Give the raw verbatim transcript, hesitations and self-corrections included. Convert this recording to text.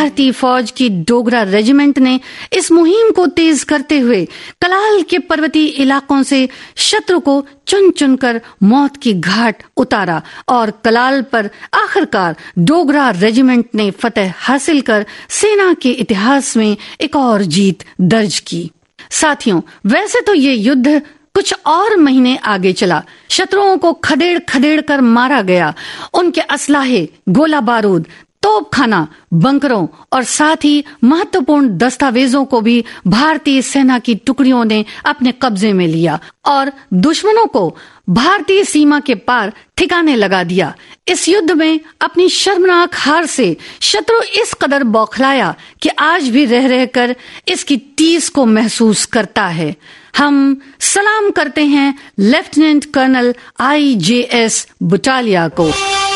भारतीय फौज की डोगरा रेजिमेंट ने इस मुहिम को तेज करते हुए कलाल के पर्वतीय इलाकों से शत्रु को चुन चुनकर मौत की घाट उतारा और कलाल पर आखिरकार डोगरा रेजिमेंट ने फतेह हासिल कर सेना के इतिहास में एक और जीत दर्ज की। साथियों, वैसे तो ये युद्ध कुछ और महीने आगे चला। शत्रुओं को खदेड़ खदेड़ कर मारा गया। उनके असलाहे, गोला बारूद, तोपखाना, बंकरों और साथ ही महत्वपूर्ण दस्तावेजों को भी भारतीय सेना की टुकड़ियों ने अपने कब्जे में लिया और दुश्मनों को भारतीय सीमा के पार ठिकाने लगा दिया। इस युद्ध में अपनी शर्मनाक हार से शत्रु इस कदर बौखलाया कि आज भी रह रहकर इसकी टीस को महसूस करता है। हम सलाम करते हैं लेफ्टिनेंट कर्नल आई जे एस बुटालिया को।